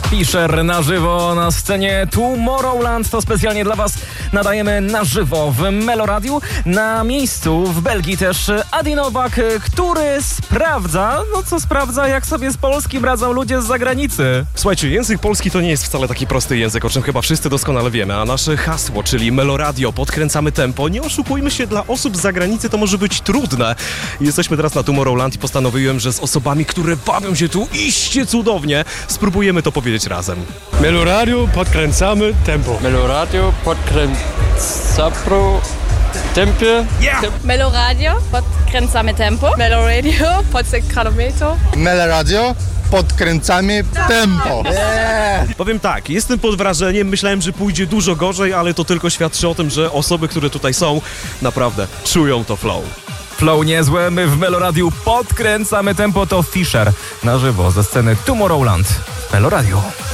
Fischer na żywo na scenie Tomorrowland. To specjalnie dla Was nadajemy na żywo w Meloradiu. Na miejscu w Belgii też Adi Nowak, który sprawdza, jak sobie z polskim radzą ludzie z zagranicy. Słuchajcie, język polski to nie jest wcale taki prosty język, o czym chyba wszyscy doskonale wiemy, a nasze hasło, czyli Meloradio, podkręcamy tempo. Nie oszukujmy się, dla osób z zagranicy to może być trudne. Jesteśmy teraz na Tomorrowland i postanowiłem, że z osobami, które bawią się tu iście cudownie, spróbujemy to powiedzieć razem. Meloradio, podkręcamy tempo. Meloradio, podkręcamy tempo. Yeah! Meloradio, podkręcamy tempo. Meloradio, podkręcamy tempo. Meloradio, podkręcamy tempo. Powiem tak, jestem pod wrażeniem, myślałem, że pójdzie dużo gorzej, ale to tylko świadczy o tym, że osoby, które tutaj są, naprawdę czują to flow. Flow niezłe, my w Meloradiu podkręcamy tempo, to Fischer na żywo ze sceny Tomorrowland w Meloradiu.